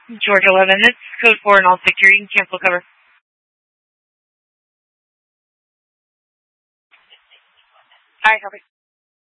Georgia 11, that's code 4 and all sector. You can cancel cover. Alright, copy.